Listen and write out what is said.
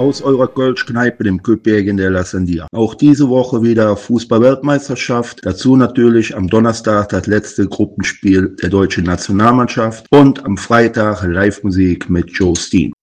aus eurer Kölsch-Kneipe, dem Köpingen de la Sandia. Auch diese Woche wieder Fußball-Weltmeisterschaft. Dazu natürlich am Donnerstag das letzte Gruppenspiel der deutschen Nationalmannschaft und am Freitag Live-Musik mit Joe Steen.